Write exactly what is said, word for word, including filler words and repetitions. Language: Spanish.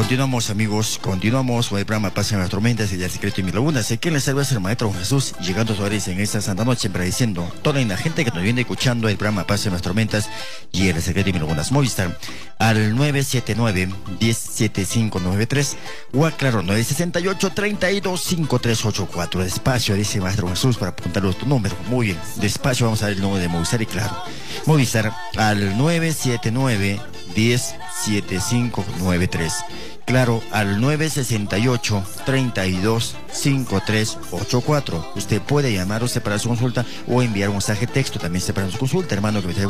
Continuamos, amigos, continuamos con el programa Paz en las Tormentas y el secreto de mi laguna. Sé que les salva el Maestro Jesús, llegando a su hogares en esta santa noche, agradeciendo toda la gente que nos viene escuchando el programa Paz en las Tormentas y el secreto de mi laguna. Movistar al nueve siete nueve, uno cero siete cinco nueve tres o a claro, nueve seis ocho, tres dos, cinco tres ocho cuatro. Despacio, dice Maestro Jesús, para apuntarlos tu número. Muy bien, despacio, vamos a ver el número de Movistar y claro. Movistar al nueve siete nueve, uno cero siete cinco nueve tres. Claro, al nueve seis ocho, tres dos, cinco tres ocho cuatro. Usted puede llamar usted para su consulta o enviar un mensaje de texto también para su consulta, hermano, que me